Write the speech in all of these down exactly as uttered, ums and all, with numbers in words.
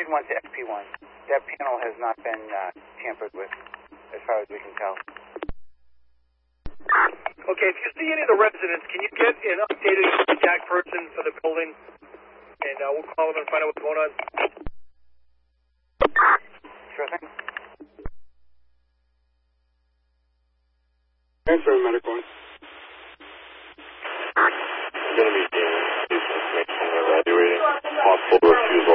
Engine one to F P one. That panel has not been uh, tampered with, as far as we can tell. Okay, if you see any of the residents, can you get an updated contact person for the building? And uh, we'll call them and find out what's going on. Sure thing. Transfer medic one. I'm going to be seeing this information evaluating possible refusal.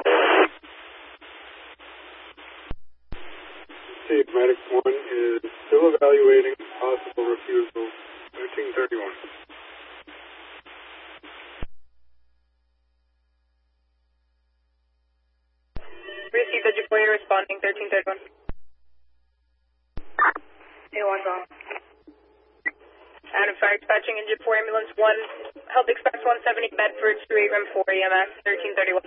Steve, medic one is still evaluating possible refusal. thirteen thirty-one. Received the deployer responding thirteen thirty-one. A one gone. Out of fire dispatching engine four ambulance one, Health Express one seventy Bedford Street, room four E M S, thirteen thirty-one.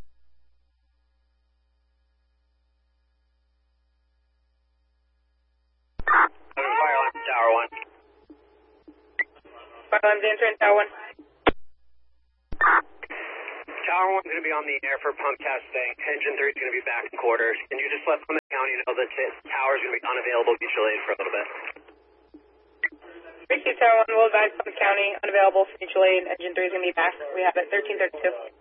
Fire alarm, Tower one. Fire alarms answering, Tower one. Tower one's going to be on the air for pump testing. Engine three is going to be back in quarters. Can you just let Plymouth County know that the tower is going to be unavailable mutual aid for a little bit? Received Tower one, will advise Plymouth County, unavailable for mutual aid. Engine three is going to be back. We have it, thirteen thirty-two.